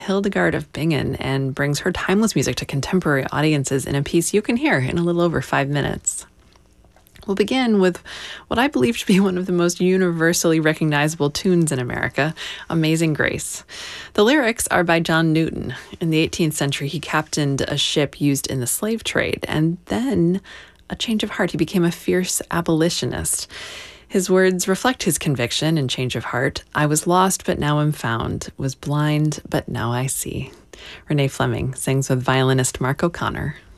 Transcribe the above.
Hildegard of Bingen and brings her timeless music to contemporary audiences in a piece you can hear in a little over 5 minutes. We'll begin with what I believe to be one of the most universally recognizable tunes in America, Amazing Grace. The lyrics are by John Newton. In the 18th century, he captained a ship used in the slave trade, and then, a change of heart, he became a fierce abolitionist. His words reflect his conviction and change of heart. I was lost, but now am found, was blind, but now I see. Renee Fleming sings with violinist Mark O'Connor.